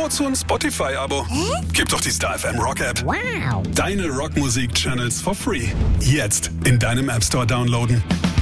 Wozu ein Spotify-Abo? Gib doch die Star FM Rock App. Wow. Deine Rockmusik-Channels for free. Jetzt in deinem App Store downloaden.